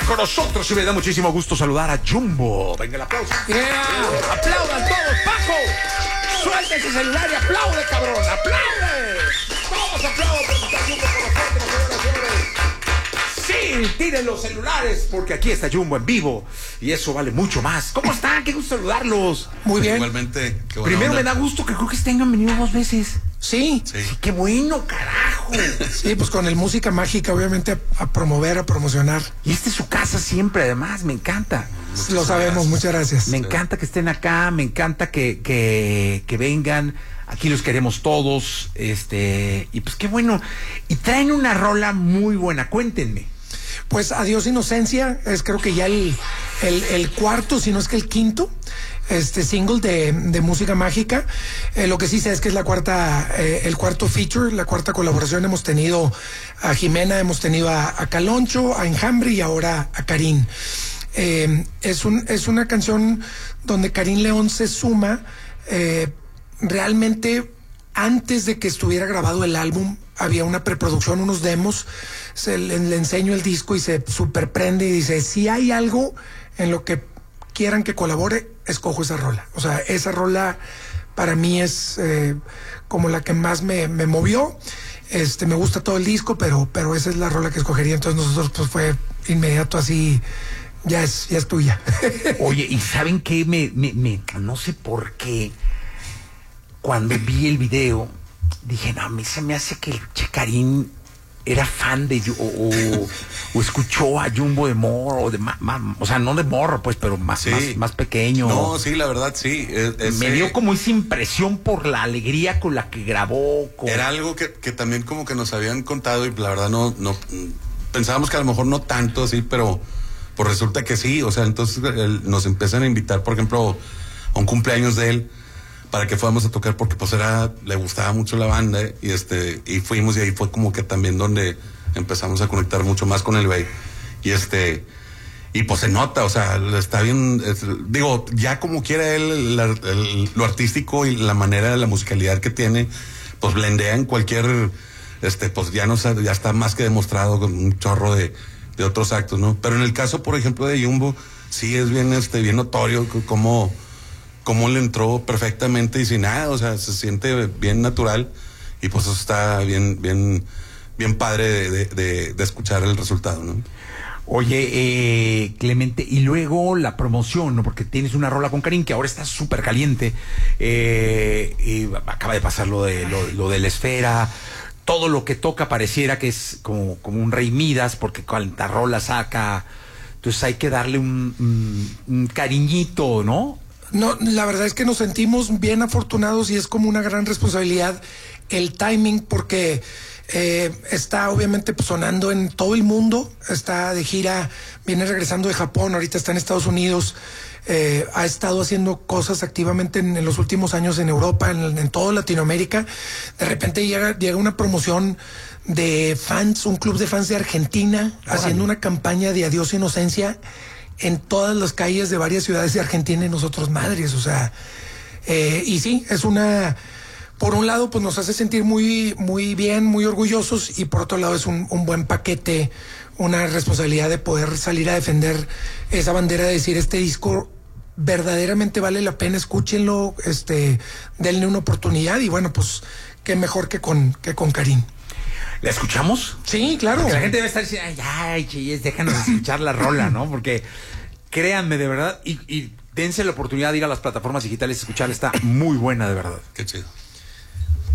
con nosotros y me da muchísimo gusto saludar a Jumbo. Venga el aplauso. Aplaudan todos, Paco. Suelta ese celular y aplaude, cabrón. Aplaude. Todos aplauden porque está Jumbo con nosotros, señoras y señores. Sí, tiren los celulares porque aquí está Jumbo en vivo y eso vale mucho más. ¿Cómo están? Qué gusto saludarlos. Muy bien. Igualmente. Qué Primero onda. me da gusto que creo que tengan venido 2 veces. Sí. Sí. Sí, qué bueno, carajo. Sí, pues con el Música Mágica, obviamente, a promover, a promocionar. Y esta es su casa siempre, además, me encanta. Lo sabemos, muchas gracias. Me encanta que estén acá, me encanta que vengan. Aquí los queremos todos. Y pues qué bueno. Y traen una rola muy buena, cuéntenme. Pues Adiós Inocencia, es creo que ya el cuarto, si no es que el quinto, single de Música Mágica. Lo que sí sé es que es la cuarta, el cuarto feature, la cuarta colaboración. Hemos tenido a Jimena, hemos tenido a Caloncho, a Enjambre y ahora a Karin. Es una canción donde Karin León se suma. Realmente, antes de que estuviera grabado el álbum, había una preproducción, unos demos. Le enseño el disco y se superprende y dice: si hay algo en lo que quieran que colabore, escojo esa rola. O sea, esa rola para mí es como la que más me movió. Me gusta todo el disco, pero esa es la rola que escogería. Entonces nosotros pues fue inmediato así. Ya es tuya. Oye, ¿y saben qué? No sé por qué, cuando vi el video, dije, no, a mí se me hace que el Karin era fan de o escuchó a Jumbo de morro, o de o sea, no de morro, pues, pero más pequeño. No, sí, la verdad, sí. Me dio como esa impresión por la alegría con la que grabó. Era algo que también como que nos habían contado y la verdad no pensábamos que a lo mejor no tanto así, pero pues resulta que sí. O sea, entonces nos empiezan a invitar, por ejemplo, a un cumpleaños de él para que fuéramos a tocar porque pues le gustaba mucho la banda y fuimos y ahí fue como que también donde empezamos a conectar mucho más con el güey y pues se nota, o sea, está bien, digo, ya como quiera él lo artístico y la manera de la musicalidad que tiene, pues blendea en cualquier, pues ya no sé, ya está más que demostrado con un chorro de otros actos, ¿no? Pero en el caso, por ejemplo, de Jumbo, sí es bien, bien notorio cómo le entró perfectamente y sin nada, o sea, se siente bien natural y pues eso está bien padre de escuchar el resultado, ¿no? Oye, Clemente, y luego la promoción, ¿no? Porque tienes una rola con Karin que ahora está súper caliente, y acaba de pasar lo de la esfera, todo lo que toca pareciera que es como un Rey Midas, porque cuánta rola saca, entonces hay que darle un cariñito, ¿no? No, la verdad es que nos sentimos bien afortunados y es como una gran responsabilidad el timing porque está obviamente pues, sonando en todo el mundo, está de gira, viene regresando de Japón, ahorita está en Estados Unidos, ha estado haciendo cosas activamente en los últimos años en Europa, en toda Latinoamérica. De repente llega una promoción de fans, un club de fans de Argentina, haciendo una campaña de Adiós Inocencia en todas las calles de varias ciudades de Argentina y nosotros madres, o sea, y sí, es por un lado, pues nos hace sentir muy, muy bien, muy orgullosos, y por otro lado es un buen paquete, una responsabilidad de poder salir a defender esa bandera, de decir, este disco verdaderamente vale la pena, escúchenlo, denle una oportunidad, y bueno, pues qué mejor que con Karin. ¿La escuchamos? Sí, claro. Porque la gente debe estar diciendo, ay, chilles, déjanos escuchar la rola, ¿no? Porque créanme, de verdad, y dense la oportunidad de ir a las plataformas digitales y escuchar, está muy buena, de verdad. Qué chido.